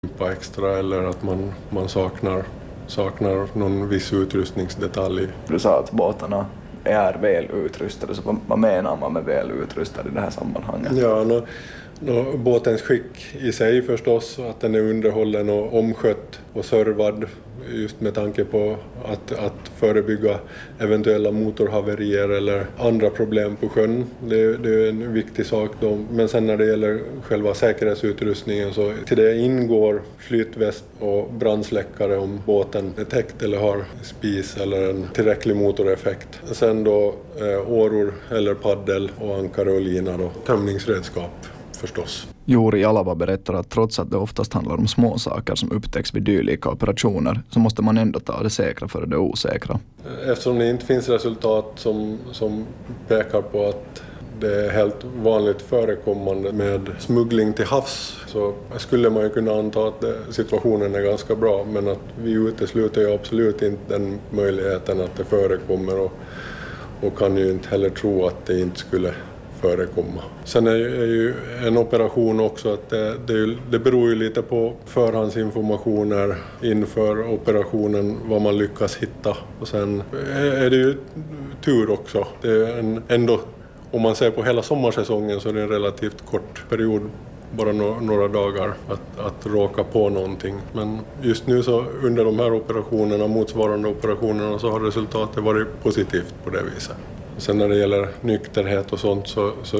extra eller att man saknar någon viss utrustningsdetalj. Du sa att båtarna är väl utrustade, så vad menar man med väl utrustade i det här sammanhanget? Ja, båtens skick i sig förstås, att den är underhållen och omskött och servad just med tanke på att förebygga eventuella motorhaverier eller andra problem på sjön. Det är en viktig sak då. Men sen när det gäller själva säkerhetsutrustningen så till det ingår flytväst och brandsläckare om båten är täckt eller har spis eller en tillräcklig motoreffekt. Sen då åror eller paddel och ankare och lina då. Tömningsredskap förstås. Juri Jalava berättar att trots att det oftast handlar om små saker som upptäcks vid dylika operationer så måste man ändå ta det säkra för det osäkra. Eftersom det inte finns resultat som pekar på att det är helt vanligt förekommande med smuggling till havs, så skulle man ju kunna anta att situationen är ganska bra, men att vi utesluter ju absolut inte den möjligheten att det förekommer och kan ju inte heller tro att det inte skulle förekomma. Sen är ju en operation också att det beror ju lite på förhandsinformationer inför operationen, vad man lyckas hitta. Och sen är det ju tur också. Det är ändå, om man ser på hela sommarsäsongen, så är det en relativt kort period, bara några dagar att råka på någonting. Men just nu så under de här operationerna, motsvarande operationerna, så har resultatet varit positivt på det viset. Sen när det gäller nykterhet och sånt så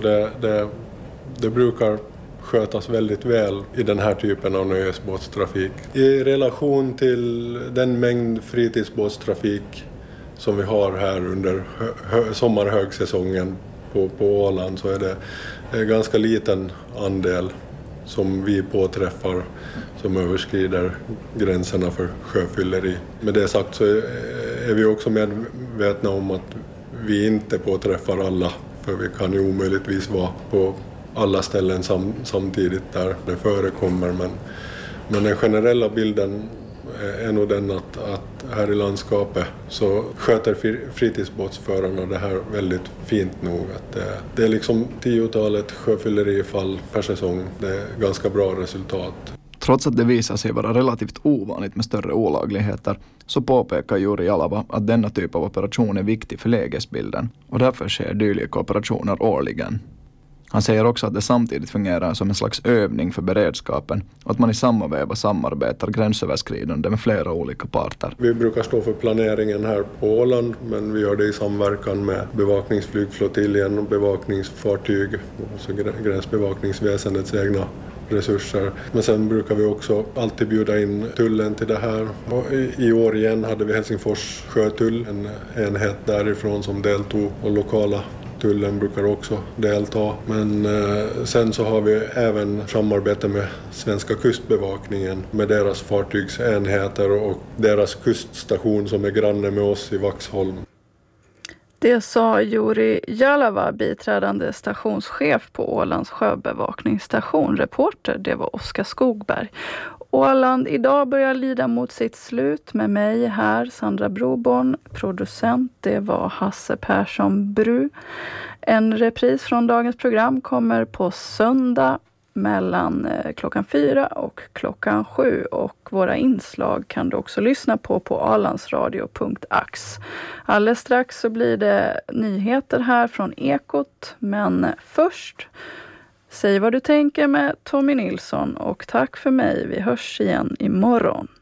det brukar skötas väldigt väl i den här typen av nöjesbåtstrafik. I relation till den mängd fritidsbåtstrafik som vi har här under sommarhögsäsongen på Åland, så är det ganska liten andel som vi påträffar som överskrider gränserna för sjöfylleri. Med det sagt så är vi också medvetna om att vi inte påträffar alla, för vi kan ju omöjligtvis vara på alla ställen samtidigt där det förekommer. Men den generella bilden är nog den att här i landskapet så sköter fritidsbåtsförarna det här väldigt fint nog. Att det är liksom 10-talet sjöfyllerifall per säsong. Det är ganska bra resultat. Trots att det visar sig vara relativt ovanligt med större olagligheter, så påpekar Juri Jalava att denna typ av operation är viktig för lägesbilden och därför sker dylika operationer årligen. Han säger också att det samtidigt fungerar som en slags övning för beredskapen och att man i samma veva samarbetar gränsöverskridande med flera olika parter. Vi brukar stå för planeringen här på Åland, men vi gör det i samverkan med bevakningsflygflottiljen och bevakningsfartyg, alltså gränsbevakningsväsendets egna resurser. Men sen brukar vi också alltid bjuda in tullen till det här. Och i år igen hade vi Helsingfors sjötull, en enhet därifrån som deltog, och lokala tullen brukar också delta. Men sen så har vi även samarbete med svenska kustbevakningen med deras fartygsenheter och deras kuststation som är granne med oss i Vaxholm. Det sa Juri Jalava, biträdande stationschef på Ålands sjöbevakningsstation. Reporter, det var Oskar Skogberg. Åland idag börjar lida mot sitt slut med mig här, Sandra Broborn. Producent, det var Hasse Persson Bru. En repris från dagens program kommer på söndag mellan klockan 4 och klockan 7, och våra inslag kan du också lyssna på alandsradio.ax. Alldeles strax så blir det nyheter här från Ekot, men först säg vad du tänker med Tommy Nilsson, och tack för mig, vi hörs igen imorgon.